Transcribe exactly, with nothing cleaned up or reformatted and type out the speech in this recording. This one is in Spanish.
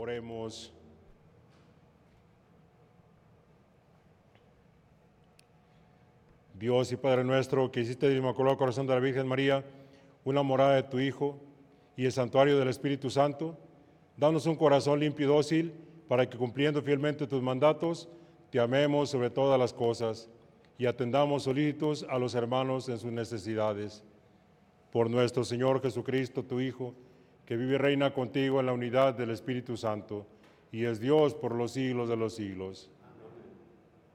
Oremos. Dios y Padre nuestro, que hiciste del Inmaculado Corazón de la Virgen María una morada de tu Hijo y el santuario del Espíritu Santo, danos un corazón limpio y dócil para que, cumpliendo fielmente tus mandatos, te amemos sobre todas las cosas y atendamos solícitos a los hermanos en sus necesidades. Por nuestro Señor Jesucristo, tu Hijo, que vive y reina contigo en la unidad del Espíritu Santo, y es Dios por los siglos de los siglos.